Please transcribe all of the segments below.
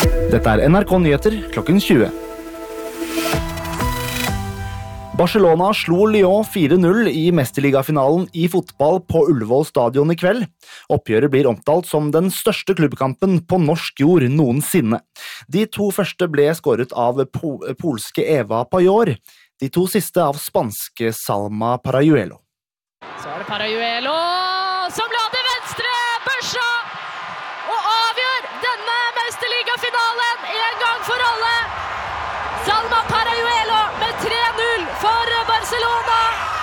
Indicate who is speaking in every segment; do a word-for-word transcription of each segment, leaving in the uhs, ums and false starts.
Speaker 1: Dette er N R K Nyheter klokken tjue. Barcelona slo Lyon fire null i mesterligafinalen i fotball på Ullevål stadion i kveld. Oppgjøret blir omtalt som den største klubbkampen på norsk jord noensinne. De to første ble skåret av po polske Eva Pajor, de to siste av spanske Salma Parajuelo.
Speaker 2: Så er det Parajuelo som la til venstre, børsa, og avgjør denne mesterligafinalen en gang for alle. Salma Parajuelo med tre null for Barcelona.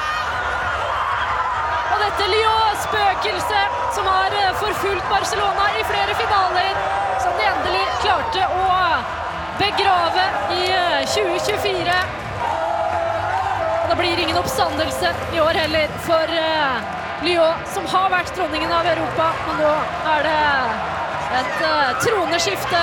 Speaker 2: Og dette Lyon-spøkelset som har forfulgt Barcelona i flere finaler, som de endelig klarte å begrave i tjue tjuefire. Og det blir ingen oppstandelse i år heller for Lyon, som har vært dronningen av Europa, men nå er det et troneskifte.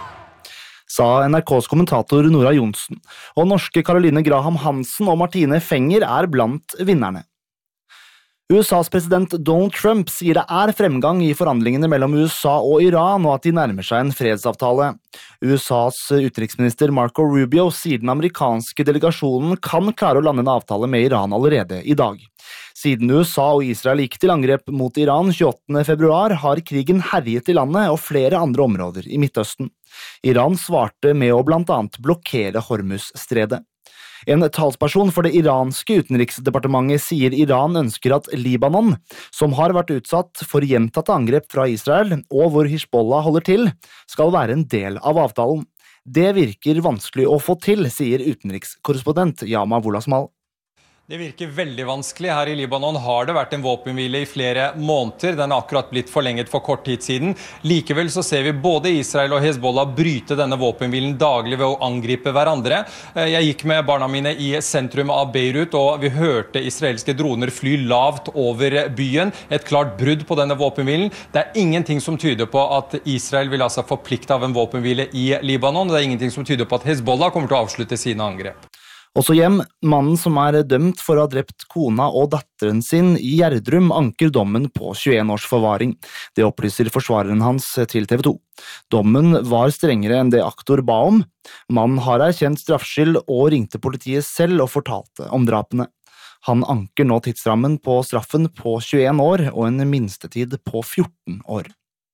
Speaker 1: Sa N R K's kommentator Nora Johnsen, og norske Caroline Graham Hansen og Martine Fenger er blant vinnerne. U S A's president Donald Trump sier det er fremgang i forhandlingene mellom U S A og Iran, og at de nærmer seg en fredsavtale. U S A's utenriksminister Marco Rubio sier den amerikanske delegasjonen kan klare å lande en avtale med Iran allerede i dag. Siden U S A og Israel gikk til angrep mot Iran tjueåttende februar, har krigen herjet i landet og flere andre områder i Midtøsten. Iran svarte med å blant annet blokkere Hormuz-stredet. En talsperson for det iranske utenriksdepartementet sier Iran ønsker at Libanon, som har vært utsatt for gjentatte angrep fra Israel, og hvor Hezbollah holder til, skal være en del av avtalen. Det virker vanskelig å få til, sier utenrikskorrespondent Yama Wolasmal.
Speaker 3: Det virker veldig vanskelig. Her i Libanon har det vært en våpenhvile i flere måneder. Den har akkurat blitt forlenget for kort tid siden. Likevel så ser vi både Israel og Hezbollah bryte denne våpenhvilen daglig ved å angripe hverandre. Jeg gikk med barna mine i sentrum av Beirut, og vi hørte israelske droner fly lavt over byen. Et klart brudd på denne våpenhvilen. Det er ingenting som tyder på at Israel vil altså forplikte av en våpenhvile i Libanon. Det er ingenting som tyder på at Hezbollah kommer til å avslutte sine angrep.
Speaker 1: Også hjem, mannen som er dømt for å ha drept kona og datteren sin i Gjerdrum anker dommen på tjueen års forvaring. Det opplyser forsvareren hans til T V to. Dommen var strengere enn det aktor ba om. Mannen har erkjent straffskyld og ringte politiet selv og fortalte om drapene. Han anker nå tidsrammen på straffen på tjueen år og en minstetid på fjorten år.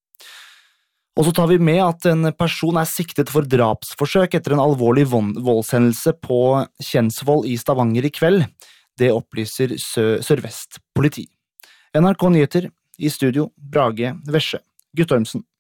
Speaker 1: Og så tar vi med at en person er siktet for drapsforsøk etter en alvorlig voldshendelse på Kjensvoll i Stavanger i kveld. Det opplyser Sør-Vest politi. N R K Nyheter, i studio Brage Vesje Guttormsen.